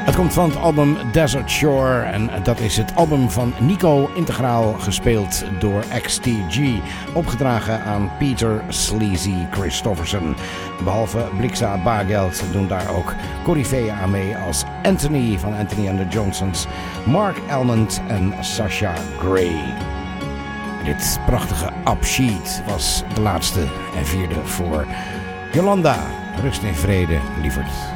Het komt van het album Desert Shore en dat is het album van Nico, integraal gespeeld door XTG, opgedragen aan Peter Sleazy Christofferson. Behalve Blixa Bargeld doen daar ook coryfeeën aan mee als Anthony van Anthony and the Johnsons, Mark Almond en Sasha Gray. Dit prachtige Abschied was de laatste en vierde voor Jolanda. Rust in vrede, lieverd.